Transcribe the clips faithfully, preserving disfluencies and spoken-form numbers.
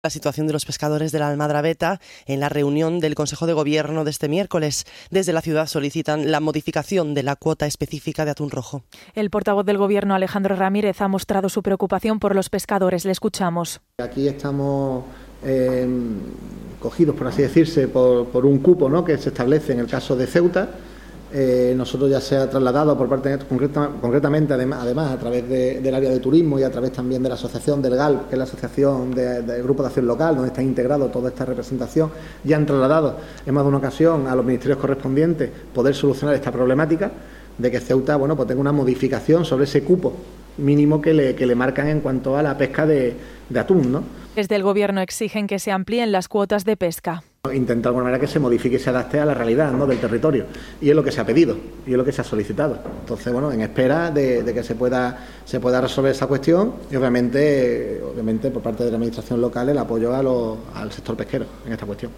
La situación de los pescadores de la Almadrabeta en la reunión del Consejo de Gobierno de este miércoles. Desde la ciudad solicitan la modificación de la cuota específica de atún rojo. El portavoz del Gobierno, Alejandro Ramírez, ha mostrado su preocupación por los pescadores. Le escuchamos. Aquí estamos eh, cogidos, por así decirse, por, por un cupo, ¿no?, que se establece en el caso de Ceuta. Eh, nosotros ya se ha trasladado por parte concreta, concretamente además, además a través de, del área de turismo y a través también de la asociación del G A L, que es la asociación del de Grupo de Acción Local, donde está integrado toda esta representación. Ya han trasladado en más de una ocasión a los ministerios correspondientes poder solucionar esta problemática de que Ceuta, bueno, pues tenga una modificación sobre ese cupo mínimo que le, que le marcan en cuanto a la pesca de, de atún, ¿no? Desde el Gobierno exigen que se amplíen las cuotas de pesca. Intentar de alguna manera que se modifique y se adapte a la realidad, ¿no?, del territorio, y es lo que se ha pedido y es lo que se ha solicitado. Entonces, bueno, en espera de, de que se pueda se pueda resolver esa cuestión y obviamente obviamente por parte de la administración local el apoyo a los, al sector pesquero en esta cuestión.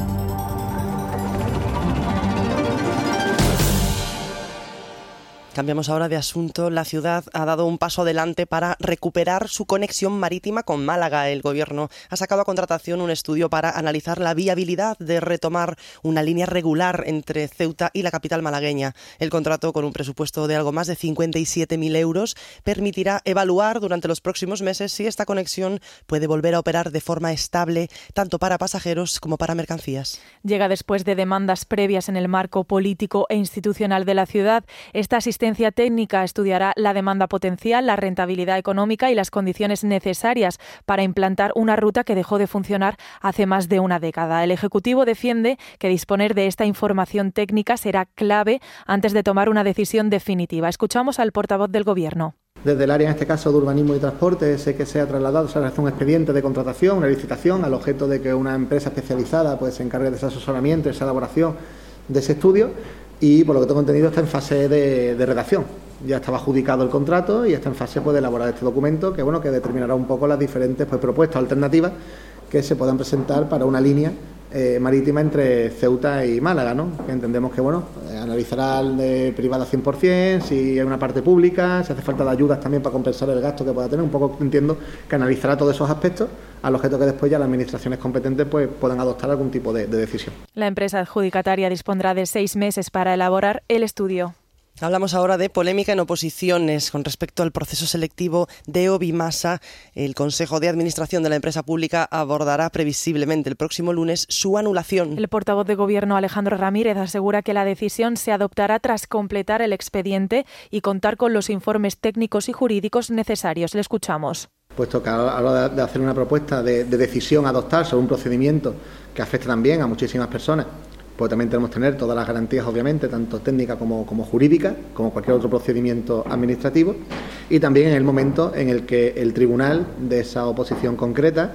Cambiamos ahora de asunto. La ciudad ha dado un paso adelante para recuperar su conexión marítima con Málaga. El Gobierno ha sacado a contratación un estudio para analizar la viabilidad de retomar una línea regular entre Ceuta y la capital malagueña. El contrato, con un presupuesto de algo más de cincuenta y siete mil euros, permitirá evaluar durante los próximos meses si esta conexión puede volver a operar de forma estable, tanto para pasajeros como para mercancías. Llega después de demandas previas en el marco político e institucional de la ciudad. Esta asistencia técnica estudiará la demanda potencial, la rentabilidad económica y las condiciones necesarias para implantar una ruta que dejó de funcionar hace más de una década. El Ejecutivo defiende que disponer de esta información técnica será clave antes de tomar una decisión definitiva. Escuchamos al portavoz del Gobierno. Desde el área, en este caso, de urbanismo y transporte, sé que se ha trasladado, se ha realizado un expediente de contratación, una licitación, al objeto de que una empresa especializada pues se encargue de ese asesoramiento, esa elaboración de ese estudio. Y por lo que tengo entendido está en fase de, de redacción. Ya estaba adjudicado el contrato y está en fase pues, de elaborar este documento que bueno que determinará un poco las diferentes pues, propuestas alternativas que se puedan presentar para una línea eh, marítima entre Ceuta y Málaga, ¿no? Que entendemos que bueno eh, analizará el de privada cien por ciento, si hay una parte pública, si hace falta de ayudas también para compensar el gasto que pueda tener. Un poco entiendo que analizará todos esos aspectos al objeto que después ya las administraciones competentes pues puedan adoptar algún tipo de, de decisión. La empresa adjudicataria dispondrá de seis meses para elaborar el estudio. Hablamos ahora de polémica en oposiciones con respecto al proceso selectivo de Obimasa. El Consejo de Administración de la empresa pública abordará previsiblemente el próximo lunes su anulación. El portavoz de Gobierno, Alejandro Ramírez, asegura que la decisión se adoptará tras completar el expediente y contar con los informes técnicos y jurídicos necesarios. Le escuchamos. Puesto que a la hora de hacer una propuesta de, de decisión a adoptar sobre un procedimiento que afecta también a muchísimas personas, pues también tenemos que tener todas las garantías, obviamente, tanto técnicas como, como jurídicas, como cualquier otro procedimiento administrativo, y también en el momento en el que el tribunal de esa oposición concreta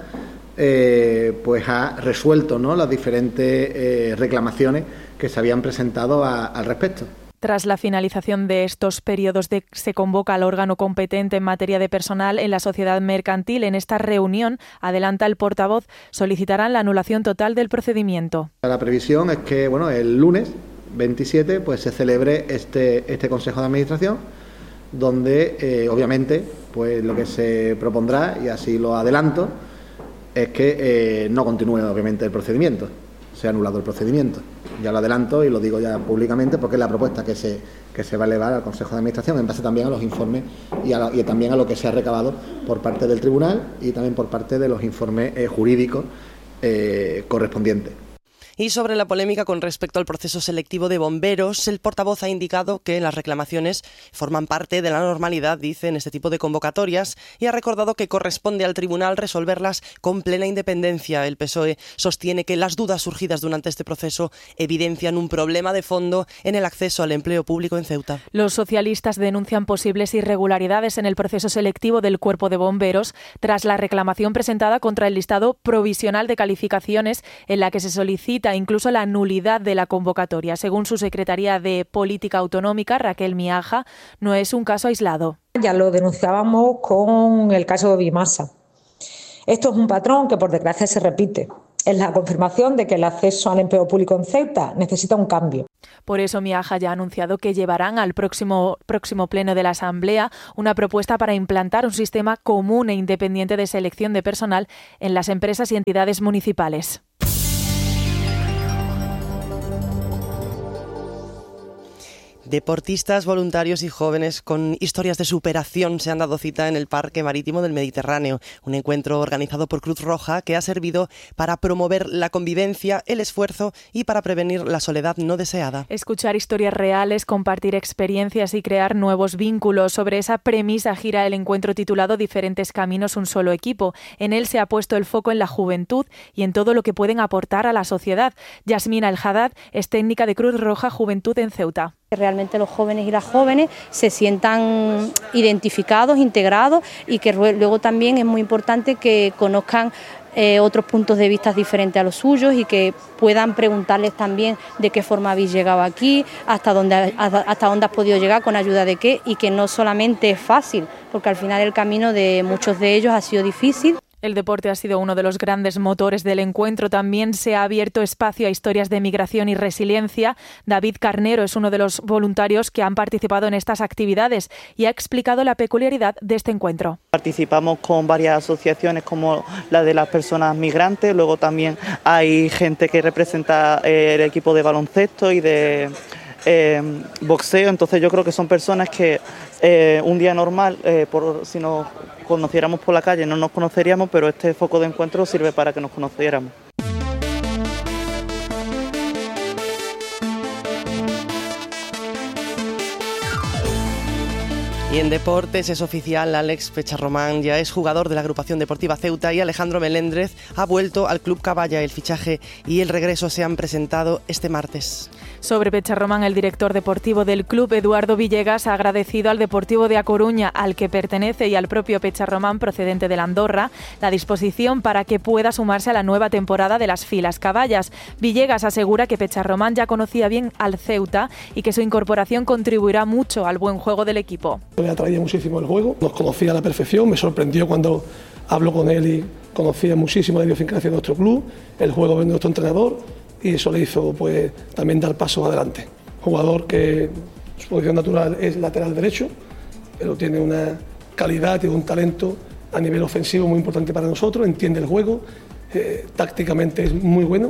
eh, pues ha resuelto, ¿no?, las diferentes eh, reclamaciones que se habían presentado a, al respecto. Tras la finalización de estos periodos de, se convoca al órgano competente en materia de personal en la sociedad mercantil. En esta reunión, adelanta el portavoz, solicitarán la anulación total del procedimiento. La previsión es que bueno, el lunes veintisiete pues, se celebre este, este Consejo de Administración, donde eh, obviamente pues, lo que se propondrá, y así lo adelanto, es que eh, no continúe obviamente el procedimiento. Se ha anulado el procedimiento. Ya lo adelanto y lo digo ya públicamente porque es la propuesta que se, que se va a elevar al Consejo de Administración en base también a los informes y, a la, y también a lo que se ha recabado por parte del Tribunal y también por parte de los informes eh, jurídicos eh, correspondientes. Y sobre la polémica con respecto al proceso selectivo de bomberos, el portavoz ha indicado que las reclamaciones forman parte de la normalidad, dice, en este tipo de convocatorias, y ha recordado que corresponde al tribunal resolverlas con plena independencia. El P S O E sostiene que las dudas surgidas durante este proceso evidencian un problema de fondo en el acceso al empleo público en Ceuta. Los socialistas denuncian posibles irregularidades en el proceso selectivo del Cuerpo de Bomberos tras la reclamación presentada contra el listado provisional de calificaciones en la que se solicita incluso la nulidad de la convocatoria. Según su secretaria de Política Autonómica, Raquel Miaja, no es un caso aislado. Ya lo denunciábamos con el caso de Obimasa. Esto es un patrón que por desgracia se repite. es la confirmación de que el acceso al empleo público en Ceuta necesita un cambio. Por eso Miaja ya ha anunciado que llevarán al próximo, próximo pleno de la Asamblea una propuesta para implantar un sistema común e independiente de selección de personal en las empresas y entidades municipales. Deportistas, voluntarios y jóvenes con historias de superación se han dado cita en el Parque Marítimo del Mediterráneo, un encuentro organizado por Cruz Roja que ha servido para promover la convivencia, el esfuerzo y para prevenir la soledad no deseada. Escuchar historias reales, compartir experiencias y crear nuevos vínculos. Sobre esa premisa gira el encuentro titulado Diferentes caminos, un solo equipo. En él se ha puesto el foco en la juventud y en todo lo que pueden aportar a la sociedad. Yasmina El Haddad es técnica de Cruz Roja Juventud en Ceuta. Que realmente los jóvenes y las jóvenes se sientan identificados, integrados y que luego también es muy importante que conozcan eh, otros puntos de vista diferentes a los suyos y que puedan preguntarles también de qué forma habéis llegado aquí, hasta dónde, hasta dónde has podido llegar, con ayuda de qué, y que no solamente es fácil, porque al final el camino de muchos de ellos ha sido difícil. El deporte ha sido uno de los grandes motores del encuentro. También se ha abierto espacio a historias de migración y resiliencia. David Carnero es uno de los voluntarios que han participado en estas actividades y ha explicado la peculiaridad de este encuentro. Participamos con varias asociaciones como la de las personas migrantes, luego también hay gente que representa el equipo de baloncesto y de eh, boxeo, entonces yo creo que son personas que eh, un día normal, eh, por si nos conociéramos por la calle no nos conoceríamos, pero este foco de encuentro sirve para que nos conociéramos. Y en deportes es oficial, Alex Pecharromán ya es jugador de la agrupación deportiva Ceuta y Alejandro Meléndez ha vuelto al Club Caballa. El fichaje y el regreso se han presentado este martes. Sobre Pecharromán, el director deportivo del club, Eduardo Villegas, ha agradecido al Deportivo de A Coruña, al que pertenece, y al propio Pecharromán, procedente de la Andorra, la disposición para que pueda sumarse a la nueva temporada de las filas caballas. Villegas asegura que Pecharromán ya conocía bien al Ceuta y que su incorporación contribuirá mucho al buen juego del equipo. Me atraía muchísimo el juego, nos conocía a la perfección, me sorprendió cuando hablo con él y conocía muchísimo la idiosincrasia de nuestro club, el juego de nuestro entrenador, y eso le hizo pues también dar pasos adelante. Jugador que su posición natural es lateral derecho, pero tiene una calidad, tiene un talento a nivel ofensivo muy importante para nosotros, entiende el juego, eh, tácticamente es muy bueno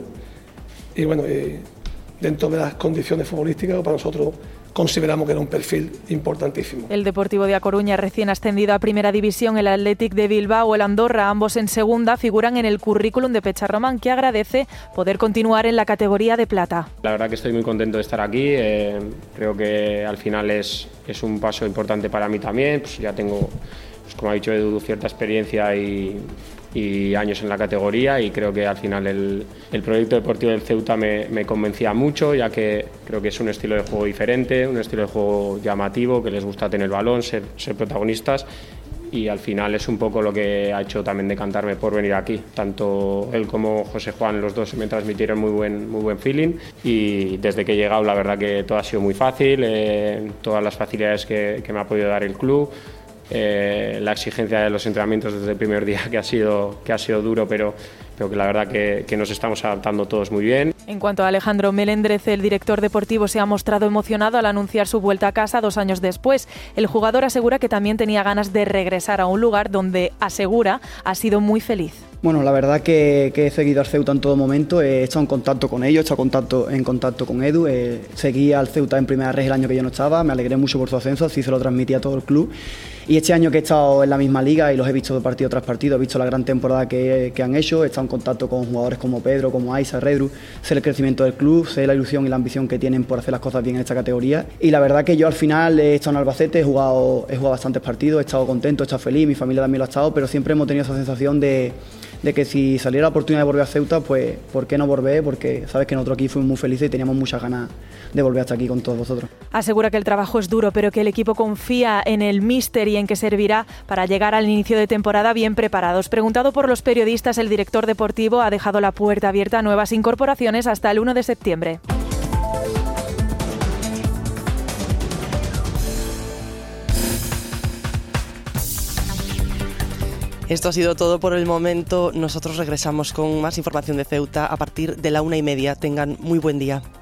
y bueno, eh, dentro de las condiciones futbolísticas para nosotros consideramos que era un perfil importantísimo. El Deportivo de A Coruña, recién ascendido a Primera División, el Athletic de Bilbao, el Andorra, ambos en Segunda, figuran en el currículum de Pecharromán, que agradece poder continuar en la categoría de plata. La verdad que estoy muy contento de estar aquí, eh, creo que al final es, es un paso importante para mí también, pues ya tengo, pues como ha dicho Edu, cierta experiencia y... y años en la categoría, y creo que al final el, el proyecto deportivo del Ceuta me, me convencía mucho, ya que creo que es un estilo de juego diferente, un estilo de juego llamativo, que les gusta tener el balón, ser, ser protagonistas, y al final es un poco lo que ha hecho también decantarme por venir aquí. Tanto él como José Juan, los dos me transmitieron muy buen, muy buen feeling, y desde que he llegado la verdad que todo ha sido muy fácil, eh, todas las facilidades que, que me ha podido dar el club. Eh, la exigencia de los entrenamientos desde el primer día que ha sido, que ha sido duro, pero, pero que la verdad que, que nos estamos adaptando todos muy bien. En cuanto a Alejandro Meléndez, el director deportivo se ha mostrado emocionado al anunciar su vuelta a casa dos años después. El jugador asegura que también tenía ganas de regresar a un lugar donde, asegura, ha sido muy feliz. Bueno, la verdad que, que he seguido al Ceuta en todo momento, he estado en contacto con ellos, he estado en contacto, en contacto con Edu, eh, seguí al Ceuta en primera red el año que yo no estaba, me alegré mucho por su ascenso, así se lo transmití a todo el club. Y este año que he estado en la misma liga y los he visto partido tras partido, he visto la gran temporada que, que han hecho, he estado en contacto con jugadores como Pedro, como Aisa, Redru, sé el crecimiento del club, sé la ilusión y la ambición que tienen por hacer las cosas bien en esta categoría. Y la verdad que yo al final he estado en Albacete, he jugado, he jugado bastantes partidos, he estado contento, he estado feliz, mi familia también lo ha estado, pero siempre hemos tenido esa sensación de, de que si saliera la oportunidad de volver a Ceuta, pues ¿por qué no volver? Porque sabes que nosotros aquí fuimos muy felices y teníamos muchas ganas de volver hasta aquí con todos vosotros. Asegura que el trabajo es duro, pero que el equipo confía en el míster y en que servirá para llegar al inicio de temporada bien preparados. Preguntado por los periodistas, el director deportivo ha dejado la puerta abierta a nuevas incorporaciones hasta el uno de septiembre. Esto ha sido todo por el momento. Nosotros regresamos con más información de Ceuta a partir de la una y media. Tengan muy buen día.